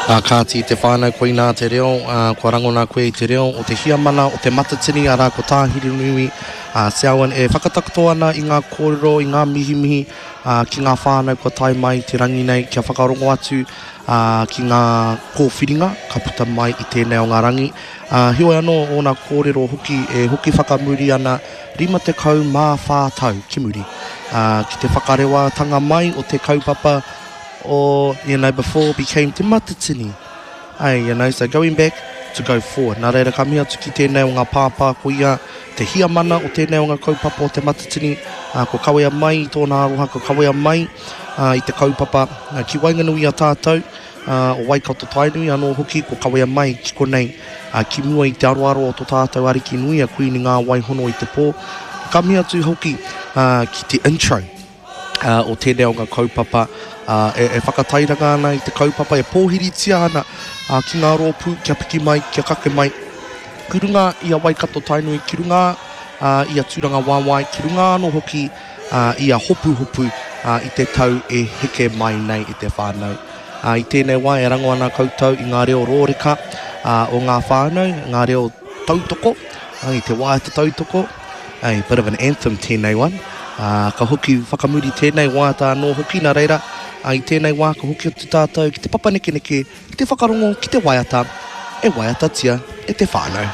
Kāti te whānau koe nā te reo, kua rango nā koe i te reo, o te hia mana, o te matatini, arā ko tāhiri nui, se awan e whakatakoto ana i ngā kōrero, i ngā mihi, ki ngā whānau kua tai mai te rangi nei, kia whakarongo atu ki ngā kōwhiringa, ka puta mai i tēnei o ngā rangi. Hioi anō o ngā kōrero hoki, e hoki whakamuri ana 50 mā whātau ki muri. Ki te whakarewa tanga mai o te kaupapa, or, before became te matatini. So going back to go forward. Nā reira, ka mea tuki tēnei o ngā pāpā ko ia, te hia mana o tēnei o ngā kaupapa o te matatini, ko kawea mai i tōna aroha, ko kawea mai i te kaupapa, ki Wainganui a tātou, o Waikato Tainui, anō hoki, ko kawea mai ki konei, ki mua i te aroaro o tō tātou ariki nui, a kuini ngā waihono i te pō. Ka mea tu hoki ki te intro o tēnei o ngā kaupapa, e whakatairanga ana i te kaupapa, e pōhiri tia ana ki ngā rōpū, kia piki mai, kia kake mai. Ki runga i a Waikato Tainui, ki runga i a tūranga wāwai, ki runga anō hoki i a hopu i te tau e heke mai nei i te whānau. I tēnei wā e rango ana koutou i ngā reo rōreka o ngā whānau, ngā reo tautoko, i te wāeta tautoko, bit of an anthem tēnei one. Ka hoki whakamuri tēnei wā tā anō hoki nā reira, i tēnei wā ka hoki o te tātou, ki te papa neke, ki te whakarongo, ki te waiata, e waiata tia, e te whānau.